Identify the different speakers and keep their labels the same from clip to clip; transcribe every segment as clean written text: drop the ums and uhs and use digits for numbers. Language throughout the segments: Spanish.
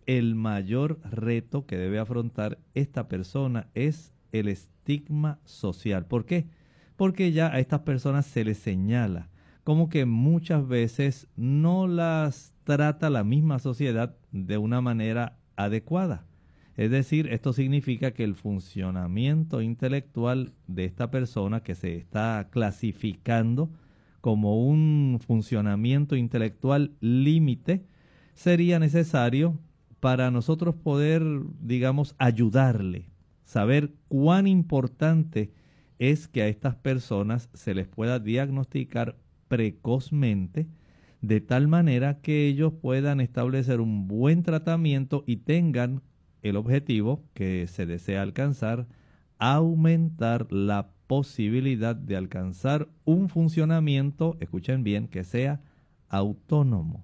Speaker 1: el mayor reto que debe afrontar esta persona es el estigma social. ¿Por qué? Porque ya a estas personas se les señala como que muchas veces no las trata la misma sociedad de una manera adecuada. Es decir, esto significa que el funcionamiento intelectual de esta persona que se está clasificando como un funcionamiento intelectual límite, sería necesario para nosotros poder, digamos, ayudarle, saber cuán importante es que a estas personas se les pueda diagnosticar precozmente, de tal manera que ellos puedan establecer un buen tratamiento y tengan el objetivo que se desea alcanzar, aumentar la posibilidad de alcanzar un funcionamiento, escuchen bien, que sea autónomo.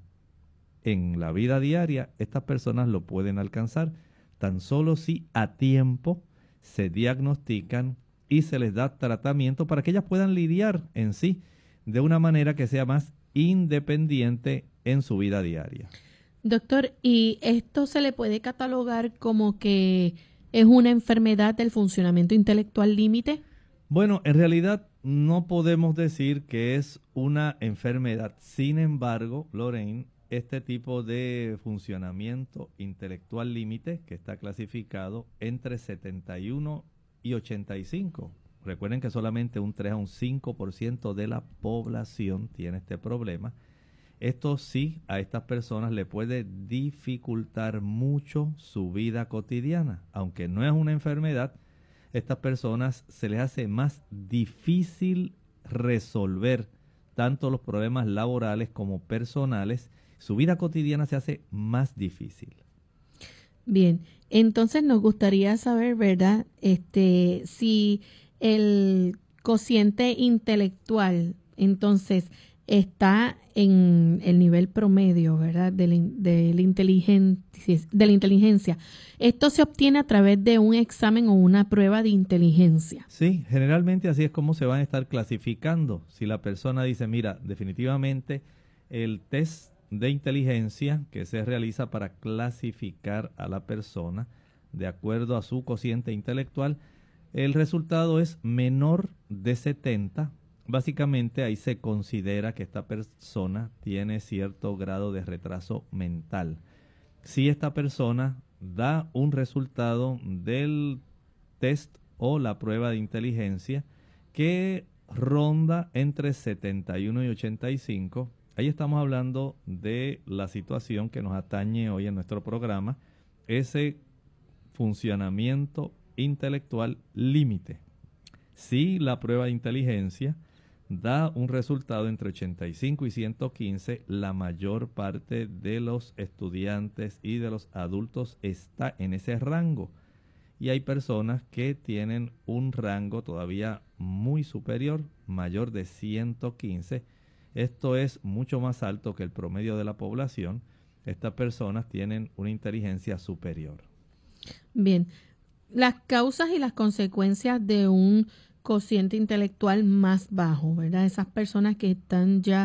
Speaker 1: En la vida diaria, estas personas lo pueden alcanzar tan solo si a tiempo se diagnostican y se les da tratamiento para que ellas puedan lidiar en sí de una manera que sea más independiente en su vida diaria.
Speaker 2: Doctor, ¿y esto se le puede catalogar como que es una enfermedad del funcionamiento intelectual límite?
Speaker 1: Bueno, en realidad no podemos decir que es una enfermedad. Sin embargo, Lorraine, este tipo de funcionamiento intelectual límite que está clasificado entre 71 y 85. Recuerden que solamente un 3 a un 5% de la población tiene este problema. Esto sí a estas personas le puede dificultar mucho su vida cotidiana. Aunque no es una enfermedad, estas personas se les hace más difícil resolver tanto los problemas laborales como personales. Su vida cotidiana se hace más difícil.
Speaker 2: Bien, entonces nos gustaría saber, ¿verdad? Si el cociente intelectual, entonces, está en el nivel promedio, ¿verdad? De la inteligencia. Esto se obtiene a través de un examen o una prueba de inteligencia.
Speaker 1: Sí, generalmente así es como se van a estar clasificando. Si la persona dice, mira, definitivamente el test de inteligencia que se realiza para clasificar a la persona de acuerdo a su cociente intelectual, el resultado es menor de 70. Básicamente ahí se considera que esta persona tiene cierto grado de retraso mental. Si esta persona da un resultado del test o la prueba de inteligencia que ronda entre 71 y 85, ahí estamos hablando de la situación que nos atañe hoy en nuestro programa, ese funcionamiento intelectual límite. Si la prueba de inteligencia da un resultado entre 85 y 115, la mayor parte de los estudiantes y de los adultos está en ese rango. Y hay personas que tienen un rango todavía muy superior, mayor de 115. Esto es mucho más alto que el promedio de la población. Estas personas tienen una inteligencia superior.
Speaker 2: Bien, las causas y las consecuencias de un cociente intelectual más bajo, ¿verdad? Esas personas que están ya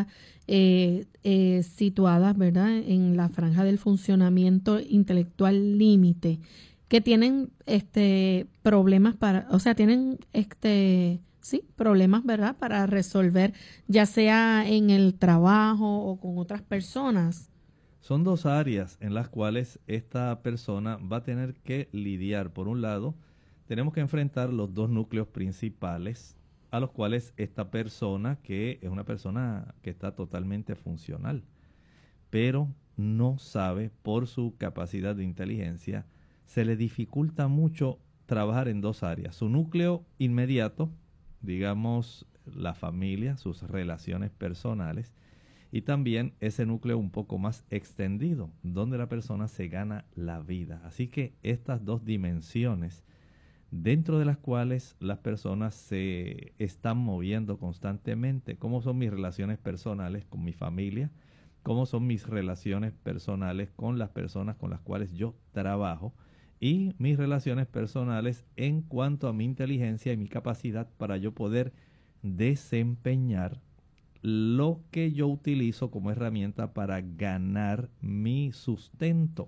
Speaker 2: situadas, ¿verdad? En la franja del funcionamiento intelectual límite, que tienen problemas tienen problemas, ¿verdad? Para resolver, ya sea en el trabajo o con otras personas.
Speaker 1: Son dos áreas en las cuales esta persona va a tener que lidiar. Por un lado, tenemos que enfrentar los dos núcleos principales a los cuales esta persona, que es una persona que está totalmente funcional, pero no sabe por su capacidad de inteligencia, se le dificulta mucho trabajar en dos áreas. Su núcleo inmediato, digamos la familia, sus relaciones personales, y también ese núcleo un poco más extendido, donde la persona se gana la vida. Así que estas dos dimensiones, dentro de las cuales las personas se están moviendo constantemente, cómo son mis relaciones personales con mi familia, cómo son mis relaciones personales con las personas con las cuales yo trabajo, y mis relaciones personales en cuanto a mi inteligencia y mi capacidad para yo poder desempeñar lo que yo utilizo como herramienta para ganar mi sustento.